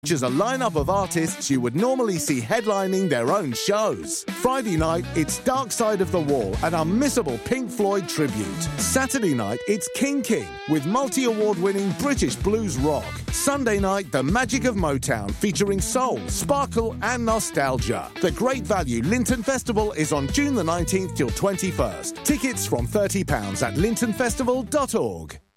Features a lineup of artists you would normally see headlining their own shows. Friday night, it's Dark Side of the Wall, an unmissable Pink Floyd tribute. Saturday night, it's King with multi-award-winning British blues rock. Sunday night, the magic of Motown, featuring soul, sparkle and nostalgia. The Great Value Linton Festival is on June the 19th till 21st. Tickets from £30 at lintonfestival.org.